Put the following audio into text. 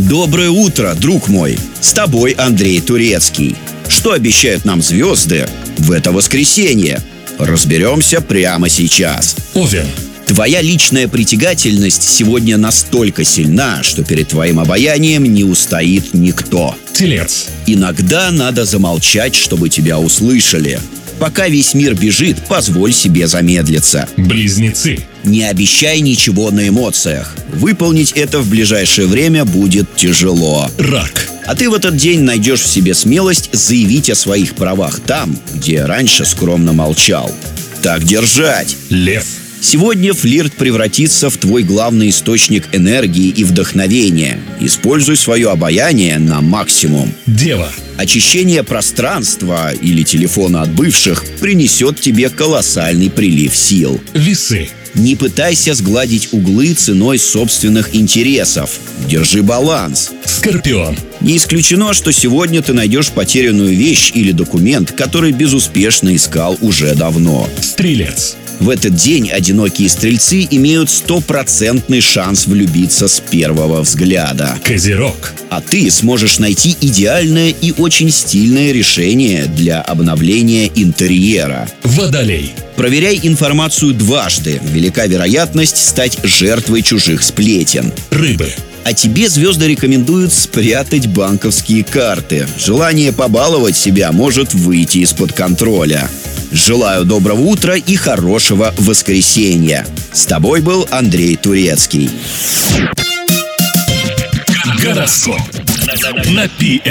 Доброе утро, друг мой! С тобой Андрей Турецкий. Что обещают нам звезды в это воскресенье? Разберемся прямо сейчас. Овен. Твоя личная притягательность сегодня настолько сильна, что перед твоим обаянием не устоит никто. Телец. Иногда надо замолчать, чтобы тебя услышали. Пока весь мир бежит, позволь себе замедлиться. Близнецы. Не обещай ничего на эмоциях. Выполнить это в ближайшее время будет тяжело. Рак. А ты в этот день найдешь в себе смелость заявить о своих правах там, где раньше скромно молчал. Так держать! Лев. Сегодня флирт превратится в твой главный источник энергии и вдохновения. Используй свое обаяние на максимум. Дева. Очищение пространства или телефона от бывших принесет тебе колоссальный прилив сил. Весы. Не пытайся сгладить углы ценой собственных интересов. Держи баланс. Скорпион. Не исключено, что сегодня ты найдешь потерянную вещь или документ, который безуспешно искал уже давно. Стрелец. В этот день одинокие стрельцы имеют 100% шанс влюбиться с первого взгляда. Козерог. А ты сможешь найти идеальное и очень стильное решение для обновления интерьера. Водолей. Проверяй информацию дважды. Велика вероятность стать жертвой чужих сплетен. Рыбы. А тебе звезды рекомендуют спрятать банковские карты. Желание побаловать себя может выйти из-под контроля. Желаю доброго утра и хорошего воскресенья. С тобой был Андрей Турецкий. Гороскоп на PM.